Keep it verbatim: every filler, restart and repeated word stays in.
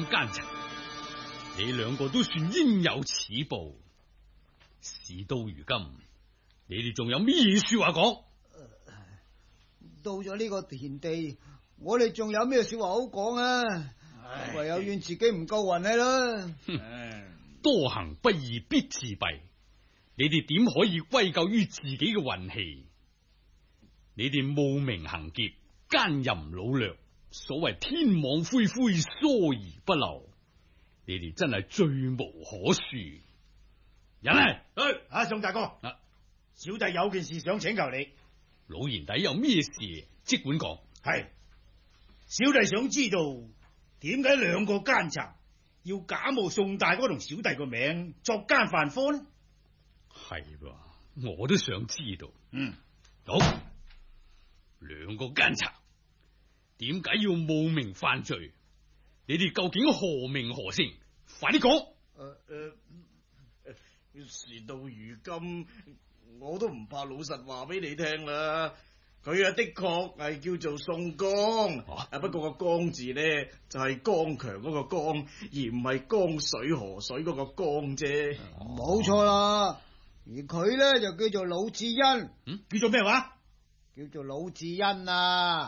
奸賊，你兩個都算應有此報。事到如今，你哋仲有咩說話講？ 到咗呢個田地，我哋仲有咩說話好講啊？ 唉唯有怨自己唔夠運氣啦。 多行不義必自斃，你哋點可以歸咎於自己嘅運氣？你哋慕名行劫，奸淫擄掠，所謂天網恢恢，疏而不漏，你哋真係罪無可恕。人嚟， 去啊，宋大哥， 啊， 小弟有件事想請求你。 老賢弟有咩事即管講。 係，小弟想知道點解兩個奸賊要假冒宋大哥同小弟個名作奸犯科呢？ 係噃，我都想知道。 嗯， 好，兩個奸賊點解要冒名犯罪？你哋究竟何名何姓？快啲講。 誒誒誒，事到如今，我都唔怕老實話俾你聽啦。佢啊的確係叫做宋江，啊不過個江字咧就係剛強嗰個江，而唔係江水河水嗰個江啫。 冇錯啦，而佢咧就叫做魯智恩。 嗯，叫做咩話？ 叫做魯智恩啊。